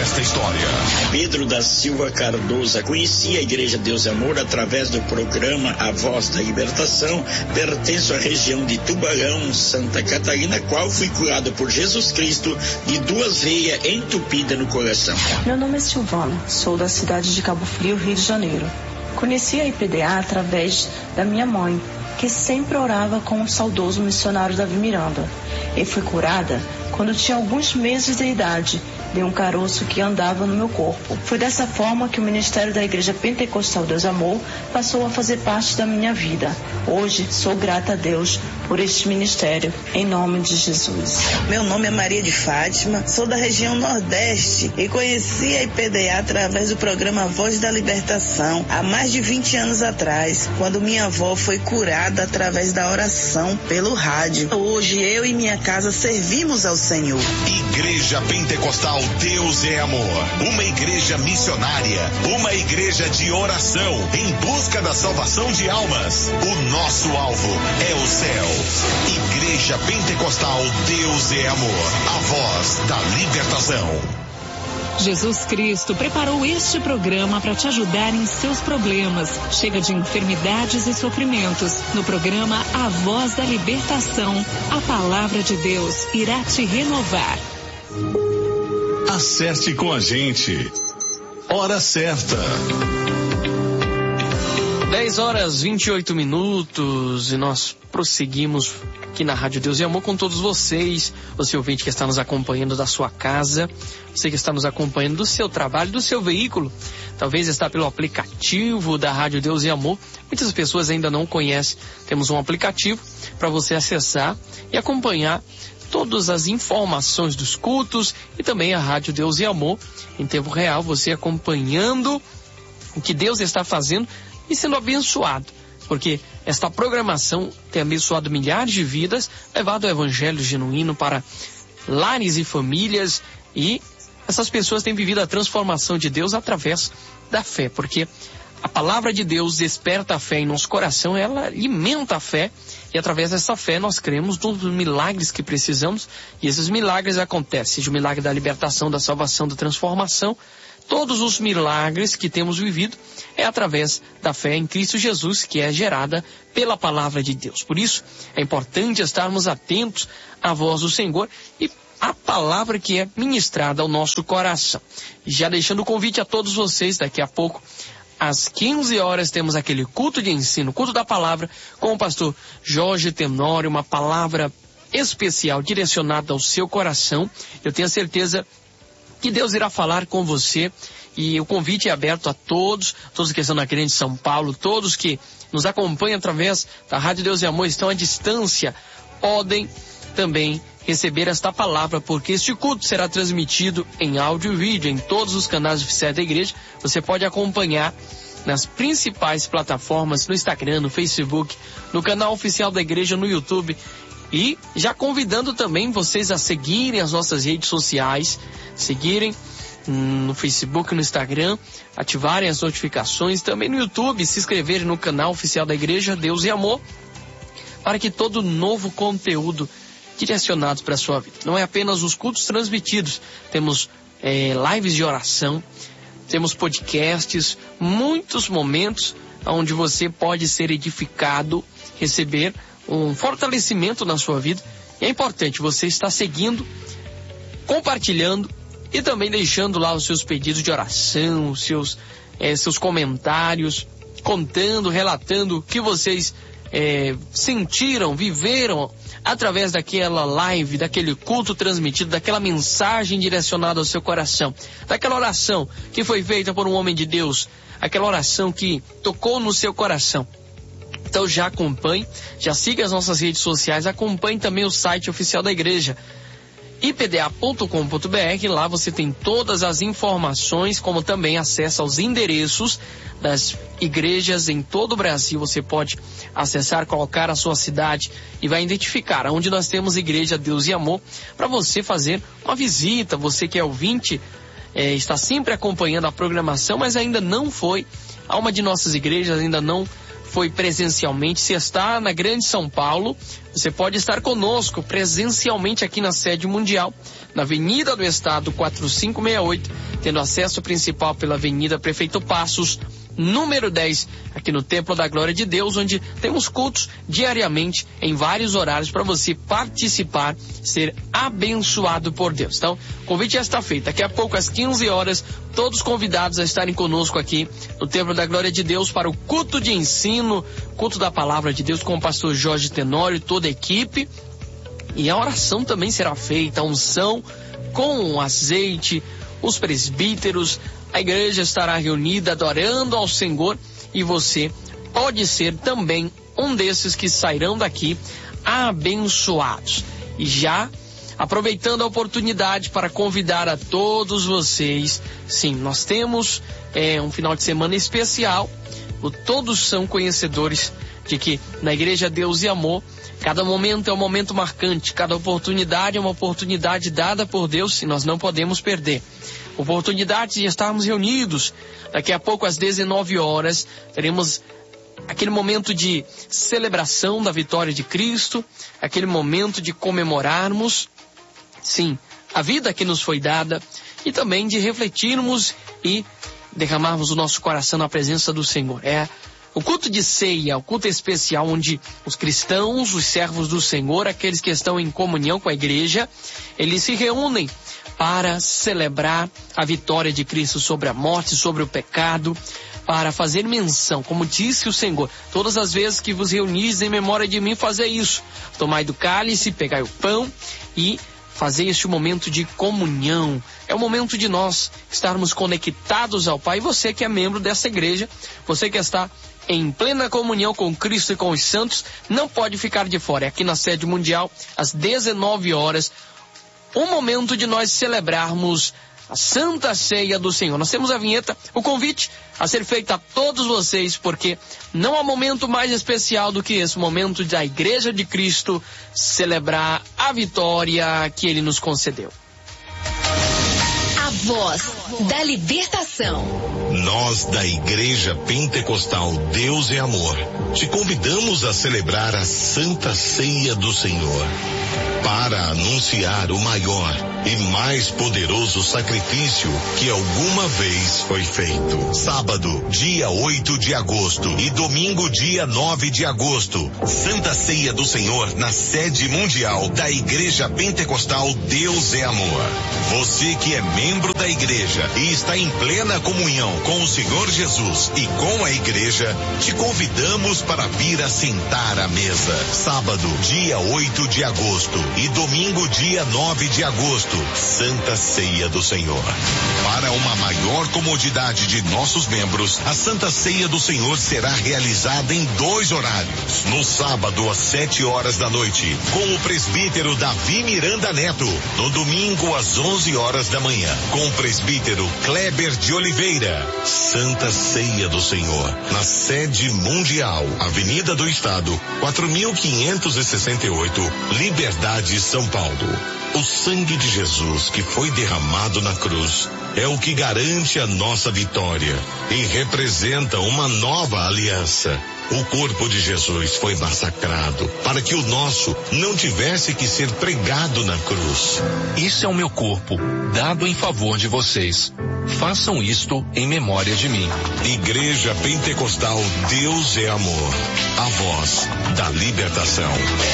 esta história. Pedro da Silva Cardoso. Conheci a Igreja Deus e Amor através do programa A Voz da Libertação. Pertenço à região de Tubarão, Santa Catarina, qual fui curado por Jesus Cristo de 2 veias entupidas no coração. Meu nome é Silvana, sou da cidade de Cabo Frio, Rio de Janeiro. Conheci a IPDA através da minha mãe, que sempre orava com o saudoso missionário Davi Miranda. E fui curada quando tinha alguns meses de idade de um caroço que andava no meu corpo. Foi dessa forma que o ministério da Igreja Pentecostal Deus Amor passou a fazer parte da minha vida. Hoje sou grata a Deus por este ministério, em nome de Jesus. Meu nome é Maria de Fátima, sou da região Nordeste e conheci a IPDA através do programa Voz da Libertação há mais de 20 anos atrás, quando minha avó foi curada através da oração pelo rádio. Hoje eu e minha casa servimos ao Senhor. Igreja Pentecostal Deus é Amor, uma igreja missionária, uma igreja de oração em busca da salvação de almas. O nosso alvo é o céu. Igreja Pentecostal Deus é Amor, a voz da libertação. Jesus Cristo preparou este programa para te ajudar em seus problemas. Chega de enfermidades e sofrimentos. No programa A Voz da Libertação, a palavra de Deus irá te renovar. Acerte com a gente. Hora certa. 10h28 e nós prosseguimos aqui na Rádio Deus e Amor com todos vocês, você ouvinte que está nos acompanhando da sua casa, você que está nos acompanhando do seu trabalho, do seu veículo, talvez está pelo aplicativo da Rádio Deus e Amor. Muitas pessoas ainda não conhecem. Temos um aplicativo para você acessar e acompanhar todas as informações dos cultos e também a Rádio Deus e Amor em tempo real, você acompanhando o que Deus está fazendo e sendo abençoado, porque esta programação tem abençoado milhares de vidas, levado o evangelho genuíno para lares e famílias, e essas pessoas têm vivido a transformação de Deus através da fé, porque a palavra de Deus desperta a fé em nosso coração, ela alimenta a fé, e através dessa fé nós cremos nos milagres que precisamos, e esses milagres acontecem, seja o milagre da libertação, da salvação, da transformação. Todos os milagres que temos vivido é através da fé em Cristo Jesus, que é gerada pela palavra de Deus. Por isso, é importante estarmos atentos à voz do Senhor e à palavra que é ministrada ao nosso coração. Já deixando o convite a todos vocês, daqui a pouco, às 15 horas, temos aquele culto de ensino, culto da palavra, com o pastor Jorge Tenório, uma palavra especial direcionada ao seu coração. Eu tenho a certeza que Deus irá falar com você, e o convite é aberto a todos que estão na Grande São Paulo, todos que nos acompanham através da Rádio Deus e Amor, estão à distância, podem também receber esta palavra, porque este culto será transmitido em áudio e vídeo em todos os canais oficiais da igreja. Você pode acompanhar nas principais plataformas, no Instagram, no Facebook, no canal oficial da igreja, no YouTube. E já convidando também vocês a seguirem as nossas redes sociais, seguirem no Facebook, no Instagram, ativarem as notificações, também no YouTube, se inscreverem no canal oficial da igreja Deus e Amor, para que todo novo conteúdo direcionado para a sua vida. Não é apenas os cultos transmitidos, temos lives de oração, temos podcasts, muitos momentos onde você pode ser edificado, receber um fortalecimento na sua vida. E é importante você estar seguindo, compartilhando e também deixando lá os seus pedidos de oração, os seus comentários, contando, relatando o que vocês sentiram, viveram através daquela live, daquele culto transmitido, daquela mensagem direcionada ao seu coração, daquela oração que foi feita por um homem de Deus, aquela oração que tocou no seu coração. Então já acompanhe, já siga as nossas redes sociais, acompanhe também o site oficial da igreja, ipda.com.br. Lá você tem todas as informações, como também acesso aos endereços das igrejas em todo o Brasil. Você pode acessar, colocar a sua cidade e vai identificar onde nós temos Igreja Deus e Amor, para você fazer uma visita. Você que é ouvinte, está sempre acompanhando a programação, mas ainda não foi a uma de nossas igrejas, ainda não foi presencialmente, se está na Grande São Paulo, você pode estar conosco presencialmente aqui na sede mundial, na Avenida do Estado 4568, tendo acesso principal pela Avenida Prefeito Passos, número 10, aqui no Templo da Glória de Deus, onde temos cultos diariamente em vários horários para você participar, ser abençoado por Deus. Então, o convite já está feito. Daqui a pouco, às 15 horas, todos convidados a estarem conosco aqui no Templo da Glória de Deus para o culto de ensino, culto da Palavra de Deus com o pastor Jorge Tenório e toda a equipe. E a oração também será feita, a unção com azeite, os presbíteros, a igreja estará reunida adorando ao Senhor e você pode ser também um desses que sairão daqui abençoados. E já aproveitando a oportunidade para convidar a todos vocês, sim, nós temos um final de semana especial. Todos são conhecedores de que na Igreja Deus e Amor, cada momento é um momento marcante, cada oportunidade é uma oportunidade dada por Deus e nós não podemos perder. Oportunidade de estarmos reunidos. Daqui a pouco, às 19 horas, teremos aquele momento de celebração da vitória de Cristo, aquele momento de comemorarmos, sim, a vida que nos foi dada e também de refletirmos e derramarmos o nosso coração na presença do Senhor. É o culto de ceia, o culto especial onde os cristãos, os servos do Senhor, aqueles que estão em comunhão com a igreja, eles se reúnem para celebrar a vitória de Cristo sobre a morte, sobre o pecado, para fazer menção, como disse o Senhor, todas as vezes que vos reunis em memória de mim, fazer isso. Tomai do cálice, pegai o pão e fazer este momento de comunhão. É o momento de nós estarmos conectados ao Pai. Você que é membro dessa igreja, você que está em plena comunhão com Cristo e com os santos, não pode ficar de fora. É aqui na sede mundial, às 19 horas, um momento de nós celebrarmos a Santa Ceia do Senhor. Nós temos a vinheta, o convite a ser feito a todos vocês, porque não há momento mais especial do que esse momento da Igreja de Cristo celebrar a vitória que Ele nos concedeu. A voz da libertação. Nós da Igreja Pentecostal Deus é Amor te convidamos a celebrar a Santa Ceia do Senhor para anunciar o maior e mais poderoso sacrifício que alguma vez foi feito. Sábado, dia 8 de agosto e domingo, dia 9 de agosto, Santa Ceia do Senhor na sede mundial da Igreja Pentecostal Deus é Amor. Você que é membro da igreja e está em plena comunhão com o Senhor Jesus e com a igreja, te convidamos para vir assentar à mesa. Sábado, dia 8 de agosto e domingo, dia 9 de agosto, Santa Ceia do Senhor. Para uma maior comodidade de nossos membros, a Santa Ceia do Senhor será realizada em 2 horários. No sábado, às 7 horas da noite, com o presbítero Davi Miranda Neto. No domingo, às 11 horas da manhã, com o presbítero Kleber de Oliveira. Santa Ceia do Senhor, na sede mundial, Avenida do Estado, 4568, Liberdade, São Paulo. O sangue de Jesus que foi derramado na cruz é o que garante a nossa vitória e representa uma nova aliança. O corpo de Jesus foi massacrado para que o nosso não tivesse que ser pregado na cruz. Isso é o meu corpo, dado em favor de vocês. Façam isto em memória de mim. Igreja Pentecostal Deus é Amor. A voz da libertação.